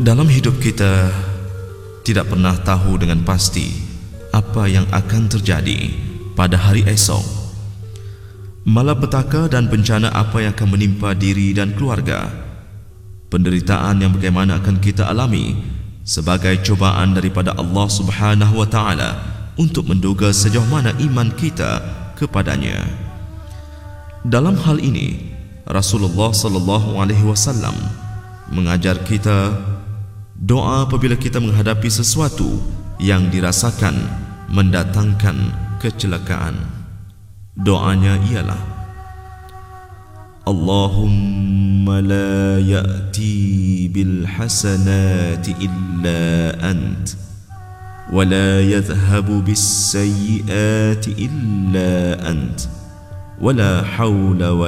Dalam hidup kita tidak pernah tahu dengan pasti apa yang akan terjadi pada hari esok. Malapetaka dan bencana apa yang akan menimpa diri dan keluarga. Penderitaan yang bagaimana akan kita alami sebagai cubaan daripada Allah Subhanahu wa taala untuk menduga sejauh mana iman kita kepadanya. Dalam hal ini, Rasulullah sallallahu alaihi wasallam mengajar kita doa apabila kita menghadapi sesuatu yang dirasakan mendatangkan kecelakaan. Doanya ialah Allahumma la ya'ti bil hasanati illa ant wa la yadhhabu bis sayyiati illa ant wa la hawla wa